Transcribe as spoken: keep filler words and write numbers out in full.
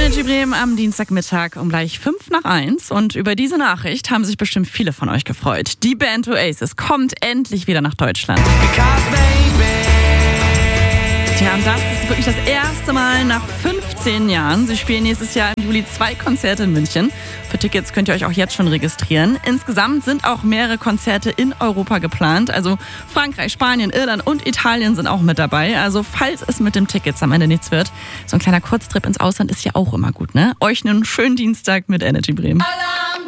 Energy Bremen am Dienstagmittag um gleich fünf nach eins. Und über diese Nachricht haben sich bestimmt viele von euch gefreut. Die Band Oasis kommt endlich wieder nach Deutschland. Tja, und das ist wirklich das erste Mal nach fünfzehn Jahren. Sie spielen nächstes Jahr im Juli zwei Konzerte in München. Für Tickets könnt ihr euch auch jetzt schon registrieren. Insgesamt sind auch mehrere Konzerte in Europa geplant. Also Frankreich, Spanien, Irland und Italien sind auch mit dabei. Also falls es mit dem Tickets am Ende nichts wird, so ein kleiner Kurztrip ins Ausland ist ja auch immer gut, ne? Euch einen schönen Dienstag mit Energy Bremen.